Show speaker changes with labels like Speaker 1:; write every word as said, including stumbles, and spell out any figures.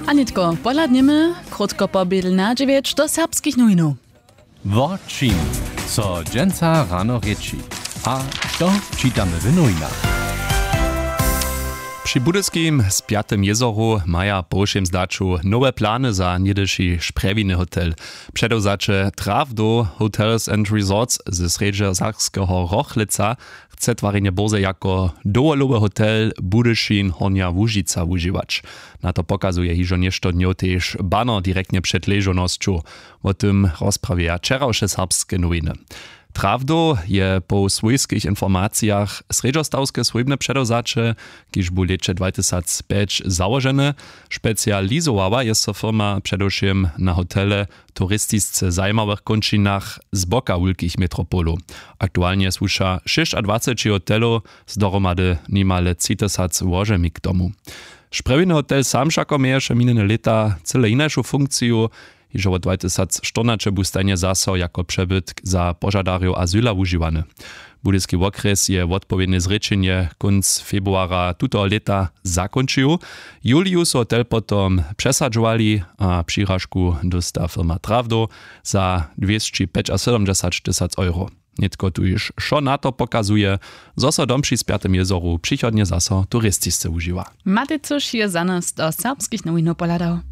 Speaker 1: Anitko, poladniemy krótko pobiedl na dziewięć do serbskich nowinów.
Speaker 2: Wortschin, co dżęca rano rieči. A to czytamy w nowinach. Przy Budyskim z Piatym jezoru maja po všem zdaczu nowe plany za niedyši szprewiny hotel. Przedewzacze Trawdo Hotels and Resorts ze srednjosachskiego Rochlica chce twarzenie boze jako dołolowy hotel Budyszin Hornia Łužica używać. Na to pokazuje hižo nešto dňo tež banner direktnie przed leżonością. O tym rozprawia wczorajsze serbskie nowiny. Trawdo je po swojskich informacjach srednjostawskie swojbne przedewzacze, kiż bu lecze dwa tysiące pięć założone, specjalizowała jest so firma przedewším na hotele turystyce zajmowych končinach z boka wielkich metropolu. Aktualnie słusza dwadzieścia sześć hotelów z dohromady niemale trzy tysiące łożemi k domu. Szprewiny hotel sam všako mieješe minene leta cyle inajszą funkciju, iż od dwa tysiące czternaście bu stanie zaso jako przebyt za pożadariów azyla używany. Budyski okres je odpowiednie zrečenje konc februara tuto leta zakończył. Juliu so hotel potom przesadzowali, a przyrażku dosta firma Trawdo za dwieście siedemdziesiąt pięć tysięcy euro. Nitko tu już szo na to pokazuje, zo so dom przy Piatym jezoru przychodnie zaso turystysce używa.
Speaker 1: Maty coś je za nas do serbskich nowinów poladał.